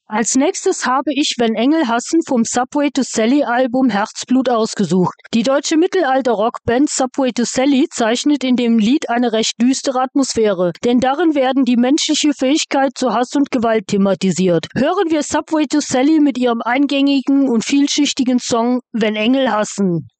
Als nächstes habe ich Wenn Engel hassen vom Subway to Sally Album Herzblut ausgesucht. Die deutsche Mittelalter-Rockband Subway to Sally zeichnet in dem Lied eine recht düstere Atmosphäre, denn darin werden die menschliche Fähigkeit zu Hass und Gewalt thematisiert. Hören wir Subway to Sally mit ihrem eingängigen und vielschichtigen Song Wenn Engel hassen.